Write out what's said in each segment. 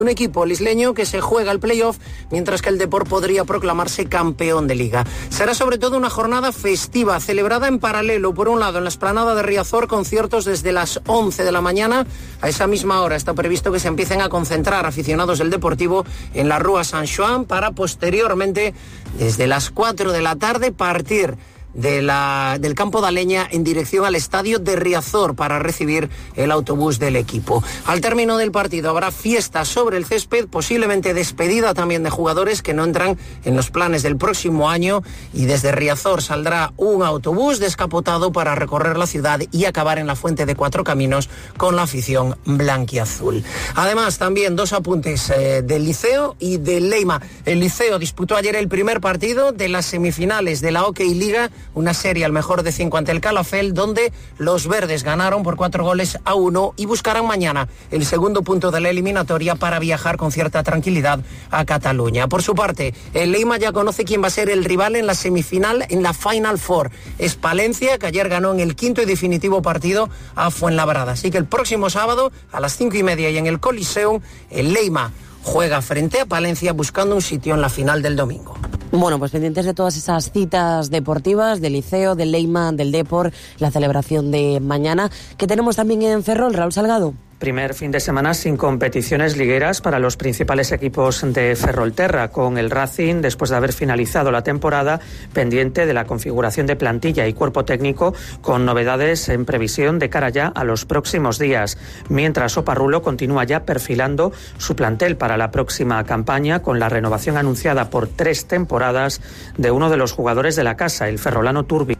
Un equipo lisleño que se juega el playoff, mientras que el Depor podría proclamarse campeón de Liga. Será sobre todo una jornada festiva, celebrada en paralelo. Por un lado, en la explanada de Riazor, conciertos desde las 11 de la mañana. A esa misma hora está previsto que se empiecen a concentrar aficionados del Deportivo en la Rúa San Xoán para posteriormente, desde las 4 de la tarde, partir del campo de Aleña en dirección al estadio de Riazor para recibir el autobús del equipo. Al término del partido habrá fiesta sobre el césped, posiblemente despedida también de jugadores que no entran en los planes del próximo año, y desde Riazor saldrá un autobús descapotado para recorrer la ciudad y acabar en la Fuente de Cuatro Caminos con la afición blanquiazul. Además, también dos apuntes del Liceo y del Leima. El Liceo disputó ayer el primer partido de las semifinales de la Hockey Liga, una serie al mejor de 5 ante el Calafell, donde los verdes ganaron por 4-1 y buscarán mañana el segundo punto de la eliminatoria para viajar con cierta tranquilidad a Cataluña. Por su parte, el Leima ya conoce quién va a ser el rival en la semifinal, en la Final Four. Es Palencia, que ayer ganó en el quinto y definitivo partido a Fuenlabrada. Así que el próximo sábado a las 5:30 y en el Coliseum, el Leima juega frente a Palencia buscando un sitio en la final del domingo. Bueno, pues pendientes de todas esas citas deportivas del Liceo, del Leima, del Depor, la celebración de mañana, que tenemos también en Ferrol. Raúl Salgado. Primer fin de semana sin competiciones ligueras para los principales equipos de Ferrolterra, con el Racing, después de haber finalizado la temporada, pendiente de la configuración de plantilla y cuerpo técnico, con novedades en previsión de cara ya a los próximos días. Mientras Oparrulo continúa ya perfilando su plantel para la próxima campaña, con la renovación anunciada por 3 temporadas de uno de los jugadores de la casa, el ferrolano Turbi.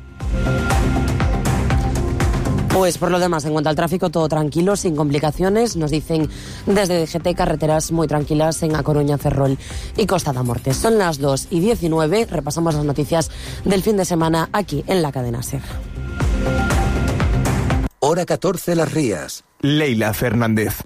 Pues por lo demás, en cuanto al tráfico, todo tranquilo, sin complicaciones. Nos dicen desde DGT, carreteras muy tranquilas en A Coruña, Ferrol y Costa da Morte. Son las 2:19, repasamos las noticias del fin de semana aquí en la cadena SER. Hora 14, Las Rías. Leila Fernández.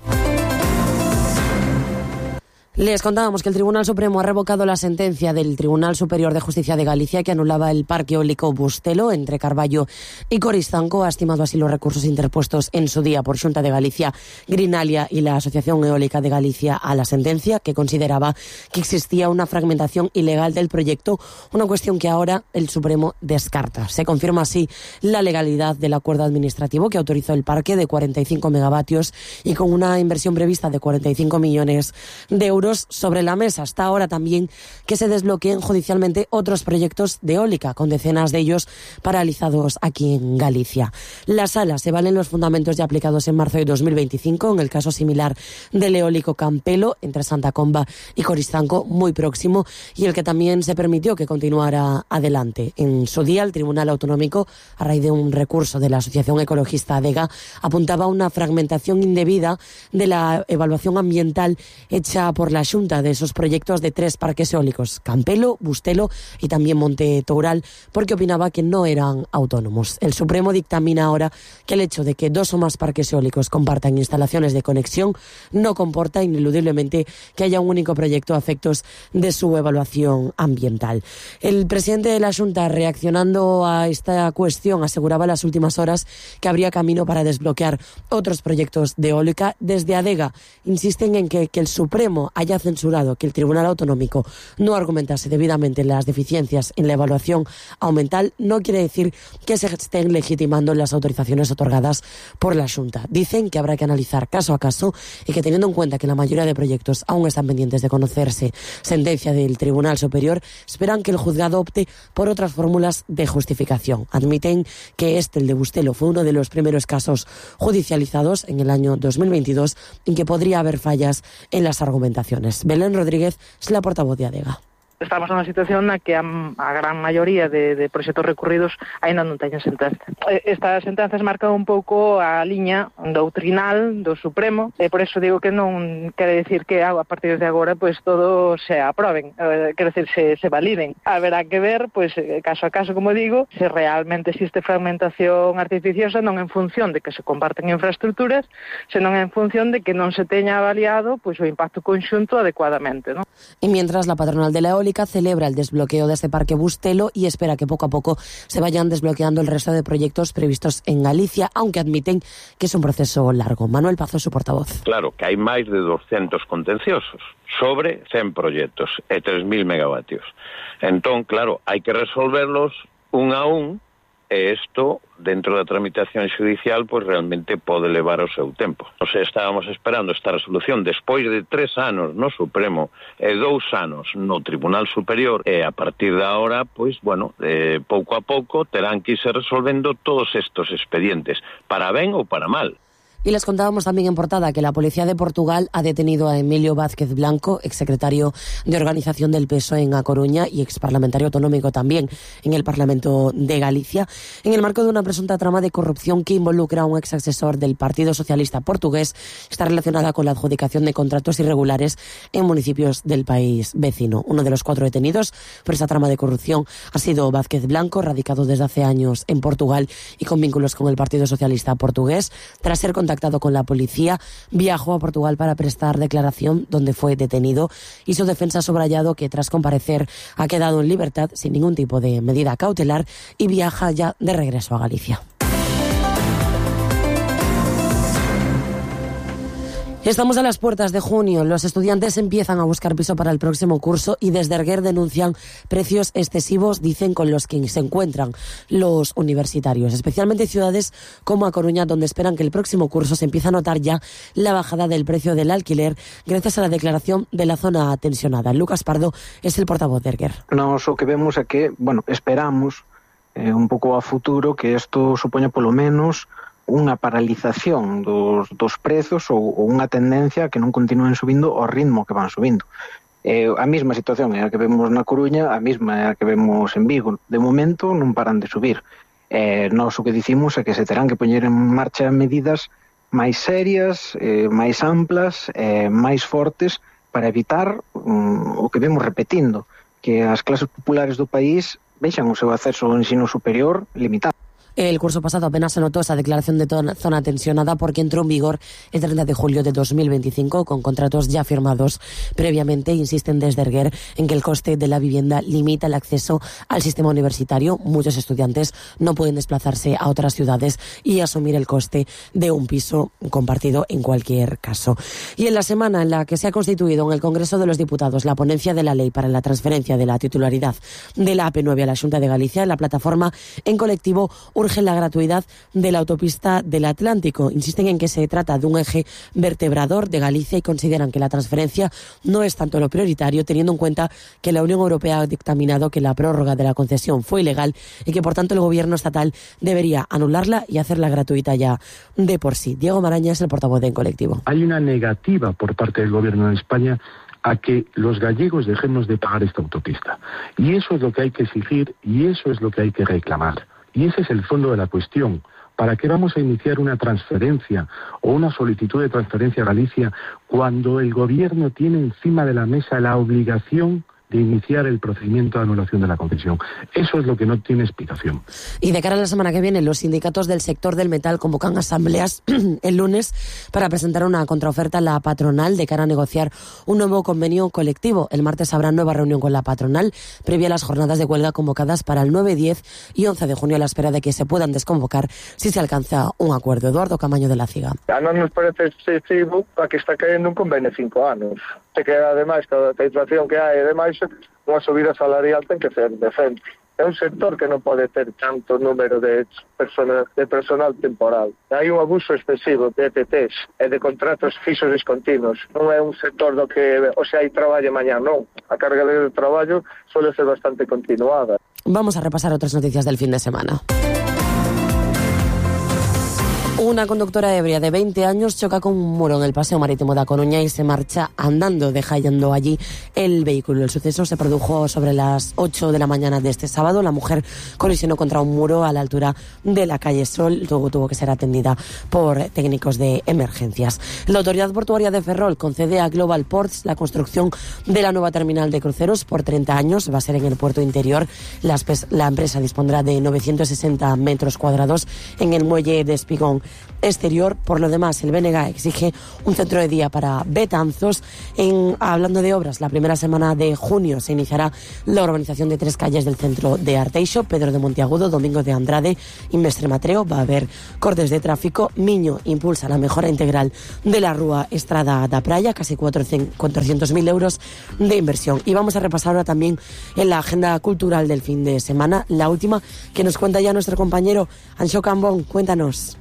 Les contábamos que el Tribunal Supremo ha revocado la sentencia del Tribunal Superior de Justicia de Galicia que anulaba el parque eólico Bustelo entre Carballo y Coristanco. Ha estimado así los recursos interpuestos en su día por Xunta de Galicia, Grinalia y la Asociación Eólica de Galicia a la sentencia, que consideraba que existía una fragmentación ilegal del proyecto, una cuestión que ahora el Supremo descarta. Se confirma así la legalidad del acuerdo administrativo que autorizó el parque de 45 megavatios y con una inversión prevista de 45 millones de euros sobre la mesa. Hasta ahora también que se desbloqueen judicialmente otros proyectos de eólica, con decenas de ellos paralizados aquí en Galicia. La sala se valen los fundamentos ya aplicados en marzo de 2025 en el caso similar del eólico Campelo entre Santa Comba y Coristanco, muy próximo, y el que también se permitió que continuara adelante. En su día, el Tribunal Autonómico, a raíz de un recurso de la Asociación Ecologista ADEGA, apuntaba a una fragmentación indebida de la evaluación ambiental hecha por la Xunta de esos proyectos de 3 parques eólicos, Campelo, Bustelo y también Monte Toural, porque opinaba que no eran autónomos. El Supremo dictamina ahora que el hecho de que 2 o más parques eólicos compartan instalaciones de conexión no comporta ineludiblemente que haya un único proyecto a efectos de su evaluación ambiental. El presidente de la Xunta, reaccionando a esta cuestión, aseguraba en las últimas horas que habría camino para desbloquear otros proyectos de eólica. Desde ADEGA insisten en que el Supremo haya censurado que el Tribunal Autonómico no argumentase debidamente las deficiencias en la evaluación ambiental no quiere decir que se estén legitimando las autorizaciones otorgadas por la Xunta. Dicen que habrá que analizar caso a caso y que, teniendo en cuenta que la mayoría de proyectos aún están pendientes de conocerse sentencia del Tribunal Superior, esperan que el juzgado opte por otras fórmulas de justificación. Admiten que el de Bustelo, fue uno de los primeros casos judicializados en el año 2022 en que podría haber fallas en las argumentaciones. Belén Rodríguez es la portavoz de ADEGA. Estamos nunha situación na que a gran maioría de proxectos recurridos aínda non teñen sentenza. Estas sentenzas marcan un pouco a liña doutrinal do Supremo e por eso digo que non quere decir que a partir de agora pues todo se aproben, quero decir se validen. Haberá que ver pues caso a caso, como digo, se realmente existe fragmentación artificiosa, non en función de que se comparten infraestructuras, senón en función de que non se teña avaliado pues o impacto conxunto adecuadamente, ¿no? Y mientras la patronal de la eólica Eólica celebra el desbloqueo de este parque Bustelo y espera que poco a poco se vayan desbloqueando el resto de proyectos previstos en Galicia, aunque admiten que es un proceso largo. Manuel Pazo, su portavoz. Claro, que hai máis de 200 contenciosos sobre 100 proxectos e 3.000 megavatios. Entón, claro, hai que resolverlos un a un, e isto, dentro da tramitación judicial, pois realmente pode levar o seu tempo. Nos estábamos esperando esta resolución despois de 3 anos no Supremo e 2 anos no Tribunal Superior, e a partir de ahora, pois, bueno, pouco a pouco terán que irse resolvendo todos estos expedientes, para ben ou para mal. Y les contábamos también en portada que la policía de Portugal ha detenido a Emilio Vázquez Blanco, exsecretario de Organización del PSOE en A Coruña y exparlamentario autonómico también en el Parlamento de Galicia, en el marco de una presunta trama de corrupción que involucra a un exasesor del Partido Socialista portugués. Está relacionada con la adjudicación de contratos irregulares en municipios del país vecino. Uno de los 4 detenidos por esta trama de corrupción ha sido Vázquez Blanco, radicado desde hace años en Portugal y con vínculos con el Partido Socialista portugués. Tras ser contactado con la policía, viajó a Portugal para prestar declaración, donde fue detenido, y su defensa ha subrayado que tras comparecer ha quedado en libertad sin ningún tipo de medida cautelar y viaja ya de regreso a Galicia. Estamos a las puertas de junio. Los estudiantes empiezan a buscar piso para el próximo curso y desde Erguer denuncian precios excesivos, dicen, con los que se encuentran los universitarios, especialmente ciudades como A Coruña, donde esperan que el próximo curso se empiece a notar ya la bajada del precio del alquiler gracias a la declaración de la zona tensionada. Lucas Pardo es el portavoz de Erguer. Nos o que vemos é que, esperamos un pouco a futuro que isto supoña polo menos unha paralización dos prezos ou unha tendencia que non continúen subindo ao ritmo que van subindo. A mesma situación é a que vemos na Coruña, a mesma é a que vemos en Vigo. De momento non paran de subir. Nós o que dicimos é que se terán que poñer en marcha medidas máis serias, máis amplas, máis fortes para evitar o que vemos repetindo, que as clases populares do país vexan o seu acceso ao ensino superior limitado. El curso pasado apenas se notó esa declaración de zona tensionada porque entró en vigor el 30 de julio de 2025 con contratos ya firmados previamente. Insisten desde Erguer en que el coste de la vivienda limita el acceso al sistema universitario. Muchos estudiantes no pueden desplazarse a otras ciudades y asumir el coste de un piso compartido en cualquier caso. Y en la semana en la que se ha constituido en el Congreso de los Diputados la ponencia de la ley para la transferencia de la titularidad de la AP9 a la Xunta de Galicia, la plataforma En Colectivo urge la gratuidad de la autopista del Atlántico. Insisten en que se trata de un eje vertebrador de Galicia y consideran que la transferencia no es tanto lo prioritario, teniendo en cuenta que la Unión Europea ha dictaminado que la prórroga de la concesión fue ilegal y que por tanto el gobierno estatal debería anularla y hacerla gratuita ya de por sí. Diego Maraña es el portavoz de En Colectivo. Hay una negativa por parte del gobierno de España a que los gallegos dejemos de pagar esta autopista. Y eso es lo que hay que exigir y eso es lo que hay que reclamar. Y ese es el fondo de la cuestión. ¿Para qué vamos a iniciar una transferencia o una solicitud de transferencia a Galicia cuando el gobierno tiene encima de la mesa la obligación de iniciar el procedimiento de anulación de la concesión? Eso es lo que no tiene explicación. Y de cara a la semana que viene, los sindicatos del sector del metal convocan asambleas el lunes para presentar una contraoferta a la patronal de cara a negociar un nuevo convenio colectivo. El martes habrá nueva reunión con la patronal previa a las jornadas de huelga convocadas para el 9, 10 y 11 de junio a la espera de que se puedan desconvocar si se alcanza un acuerdo. Eduardo Camaño de la CIGA. A non nos parece excesivo a que está caendo un convenio 5 anos. Se queda, ademais, toda a inflación que hai, ademais, unha subida salarial ten que ser decente. É un sector que non pode ter tanto número de personal temporal. Hai un abuso excesivo de ETTs e de contratos fixos discontinuos. Non é un sector do que, hai traballo mañá, non. A carga de traballo suele ser bastante continuada. Vamos a repasar otras noticias del fin de semana. Una conductora ebria de 20 años choca con un muro en el Paseo Marítimo de A Coruña y se marcha andando, dejando allí el vehículo. El suceso se produjo sobre las 8 de la mañana de este sábado. La mujer colisionó contra un muro a la altura de la calle Sol. Tuvo que ser atendida por técnicos de emergencias. La Autoridad Portuaria de Ferrol concede a Global Ports la construcción de la nueva terminal de cruceros por 30 años. Va a ser en el puerto interior. La empresa dispondrá de 960 metros cuadrados en el muelle de Espigón exterior. Por lo demás, el BNG exige un centro de día para Betanzos. Hablando de obras, la primera semana de junio se iniciará la urbanización de 3 calles del centro de Arteixo: Pedro de Monteagudo, Domingo de Andrade y Mestre Matreo. Va a haber cortes de tráfico. Miño impulsa la mejora integral de la Rúa Estrada da Praia, casi 400.000 euros de inversión. Y vamos a repasar ahora también en la agenda cultural del fin de semana, la última que nos cuenta ya nuestro compañero Anxo Cambón. Cuéntanos.